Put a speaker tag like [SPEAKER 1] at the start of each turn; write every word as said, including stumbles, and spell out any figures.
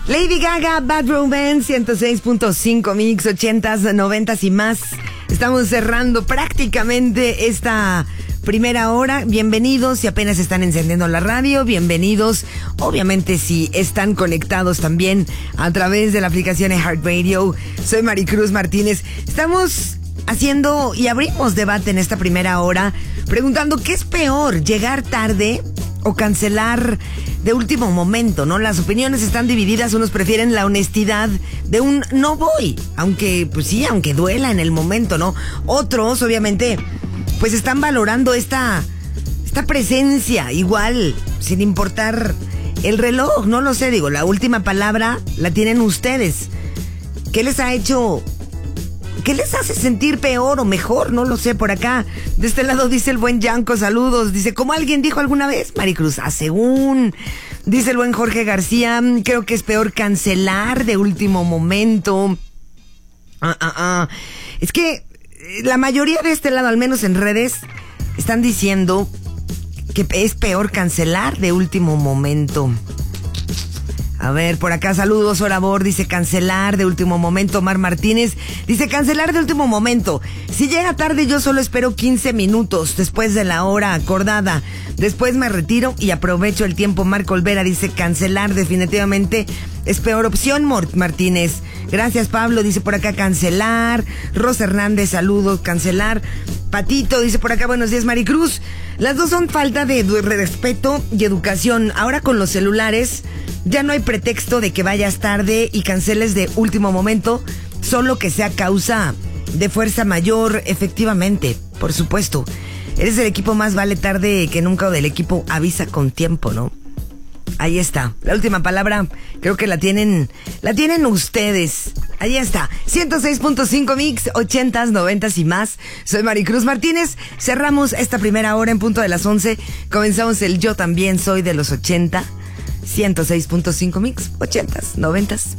[SPEAKER 1] Lady Gaga, Bad Romance, ciento seis punto cinco Mix, ochentas, noventas y más. Estamos cerrando prácticamente esta primera hora. Bienvenidos si apenas están encendiendo la radio. Bienvenidos, obviamente, si están conectados también a través de la aplicación de iHeartRadio. Soy Maricruz Martínez. Estamos haciendo y abrimos debate en esta primera hora, preguntando qué es peor, llegar tarde o cancelar de último momento, ¿no? Las opiniones están divididas. Unos prefieren la honestidad de un no voy, aunque, pues sí, aunque duela en el momento, ¿no? Otros, obviamente, pues están valorando esta, esta presencia, igual, sin importar el reloj, no lo sé, digo, la última palabra la tienen ustedes. ¿Qué les ha hecho? ¿Qué les hace sentir peor o mejor? No lo sé, por acá. De este lado dice el buen Yanko, saludos. Dice, como alguien dijo alguna vez, Maricruz, ah, según. Dice el buen Jorge García, creo que es peor cancelar de último momento. Ah, ah, ah. Es que la mayoría de este lado, al menos en redes, están diciendo que es peor cancelar de último momento. A ver, por acá, saludos, Orabor, dice cancelar de último momento. Omar Martínez dice cancelar de último momento. Si llega tarde, yo solo espero quince minutos después de la hora acordada. Después me retiro y aprovecho el tiempo. Marco Olvera dice cancelar definitivamente es peor opción, Martínez. Gracias, Pablo, dice por acá cancelar. Rosa Hernández, saludos, cancelar. Patito dice por acá, buenos días, Maricruz. Las dos son falta de respeto y educación. Ahora con los celulares ya no hay pretexto de que vayas tarde y canceles de último momento, solo que sea causa de fuerza mayor, efectivamente, por supuesto. Eres del equipo más vale tarde que nunca, o del equipo avisa con tiempo, ¿no? Ahí está. La última palabra creo que la tienen, la tienen ustedes. Ahí está. ciento seis punto cinco Mix, ochentas, noventas y más. Soy Maricruz Martínez. Cerramos esta primera hora en punto de las once. Comenzamos el Yo También Soy de los ochenta. ciento seis punto cinco Mix, ochentas, noventas.